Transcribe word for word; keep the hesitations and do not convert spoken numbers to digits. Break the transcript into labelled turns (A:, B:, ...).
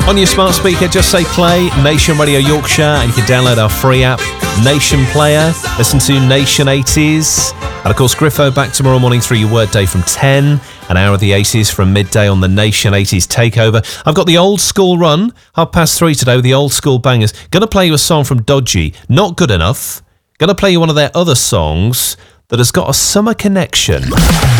A: On your smart speaker, just say play Nation Radio Yorkshire, and you can download our free app, Nation Player. Listen to Nation eighties. And of course, Griffo back tomorrow morning through your workday from ten. An hour of the eighties from midday on the Nation eighties Takeover. I've got the old school run, half past three today with the old school bangers. Going to play you a song from Dodgy, Not Good Enough. Going to play you one of their other songs that has got a summer connection.